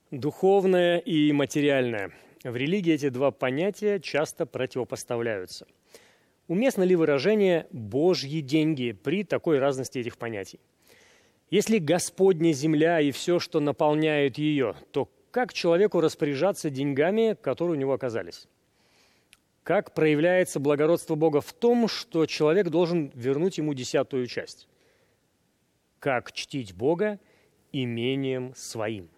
Духовное и материальное. В религии эти два понятия часто противопоставляются. Уместно ли выражение «Божьи деньги» при такой разности этих понятий? Если Господня земля и все, что наполняет ее, то как человеку распоряжаться деньгами, которые у него оказались? Как проявляется благородство Бога в том, что человек должен вернуть ему 10-ю часть? Как чтить Бога имением своим?